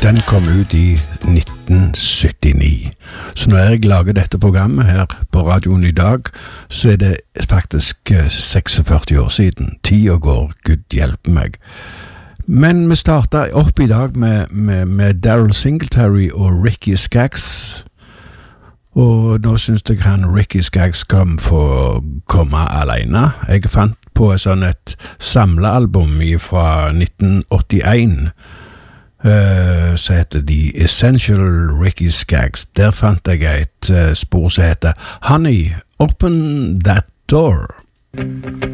Den kom ut i 1979. Så når jeg lager dette programmet her på radioen i dag, så er det faktisk 46 år siden. Tiden går, Gud hjelpe meg. Men vi startet opp i dag med Daryl Singletary og Ricky Skaggs. Og nå synes jeg Ricky Skaggs kan få komme alene. Jeg fant på et samlealbum fra 1981, så heter The Essential Ricky Skaggs. Der fant jeg et spor som heter Honey, Open That Door.